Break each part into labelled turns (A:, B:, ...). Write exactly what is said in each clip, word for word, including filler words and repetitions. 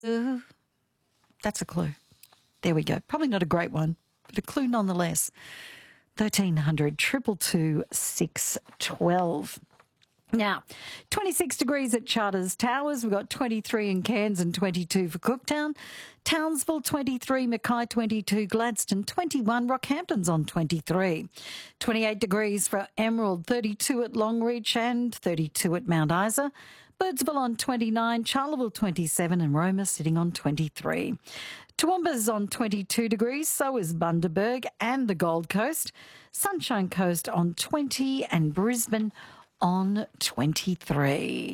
A: Ooh, that's a clue. There we go. Probably not a great one, but a clue nonetheless. thirteen hundred, two two two, six one two. Now, twenty-six degrees at Charters Towers. We've got twenty-three in Cairns and twenty-two for Cooktown. Townsville, twenty-three. Mackay, twenty-two. Gladstone, twenty-one. Rockhampton's on twenty-three. twenty-eight degrees for Emerald, thirty-two at Longreach and thirty-two at Mount Isa. Birdsville on twenty-nine. Charleville, twenty-seven. And Roma sitting on twenty-three. Toowoomba's on twenty-two degrees. So is Bundaberg and the Gold Coast. Sunshine Coast on twenty and Brisbane on twenty-three.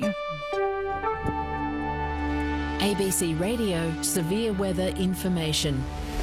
B: A B C Radio Severe Weather Information.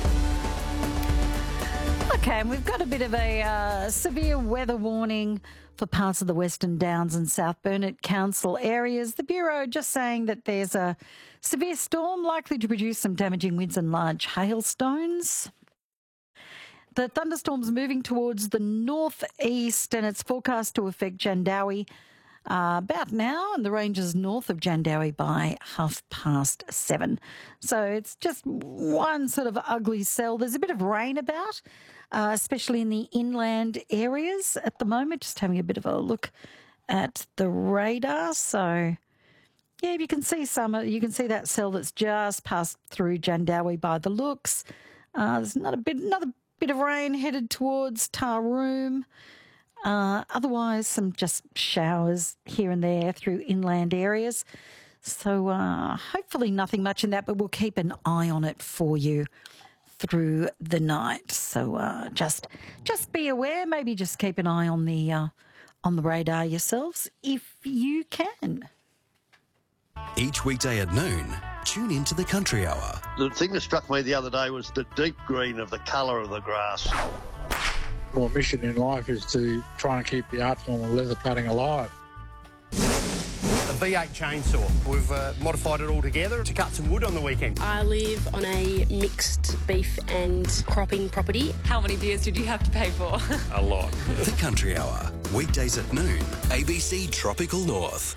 A: Okay, and we've got a bit of a uh, severe weather warning for parts of the Western Downs and South Burnett Council areas. The Bureau just saying that there's a severe storm likely to produce some damaging winds and large hailstones. The thunderstorm's moving towards the northeast and it's forecast to affect Jandowae uh, about now, and the range is north of Jandowae by half past seven. So it's just one sort of ugly cell. There's a bit of rain about, uh, especially in the inland areas at the moment. Just having a bit of a look at the radar. So yeah, you can see some. You can see that cell that's just passed through Jandowae by the looks. Uh, there's not a bit, another. Bit of rain headed towards Taroom. Uh, otherwise, some just showers here and there through inland areas. So uh, hopefully nothing much in that, but we'll keep an eye on it for you through the night. So uh, just just be aware. Maybe just keep an eye on the uh, on the radar yourselves if you can.
C: Each weekday at noon, tune into the Country Hour.
D: The thing that struck me the other day was the deep green of the colour of the grass.
E: My mission in life is to try and keep the art form of leather cutting alive.
F: A V eight chainsaw. We've uh, modified it all together to cut some wood on the weekend.
G: I live on a mixed beef and cropping property.
H: How many beers did you have to pay for?
F: A lot.
C: The Country Hour, weekdays at noon, A B C Tropical North.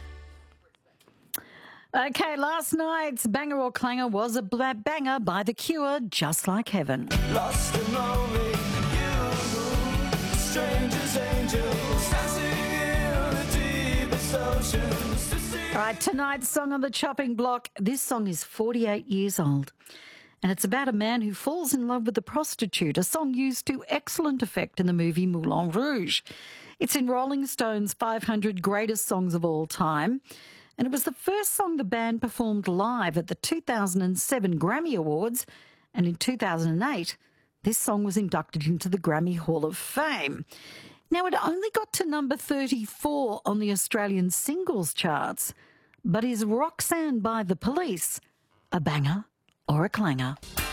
A: Okay, last night's Banger or Clanger was a bla- banger by The Cure, Just Like Heaven.
I: Lost and lonely, you, strangers, angels, dancing in the deepest oceans.
A: All right, tonight's song on the chopping block. This song is forty-eight years old, and it's about a man who falls in love with a prostitute, a song used to excellent effect in the movie Moulin Rouge. It's in Rolling Stone's five hundred Greatest Songs of All Time, and it was the first song the band performed live at the two thousand seven Grammy Awards, and in two thousand eight, this song was inducted into the Grammy Hall of Fame. Now, it only got to number thirty-four on the Australian singles charts, but is Roxanne by The Police a banger or a clanger?